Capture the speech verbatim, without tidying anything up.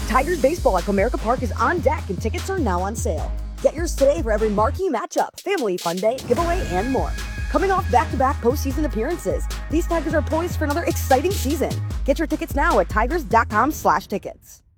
Tigers baseball at Comerica Park is on deck and tickets are now on sale. Get yours today for every marquee matchup, family fun day, giveaway, and more. Coming off back-to-back postseason appearances, these Tigers are poised for another exciting season. Get your tickets now at tigers dot com slash tickets.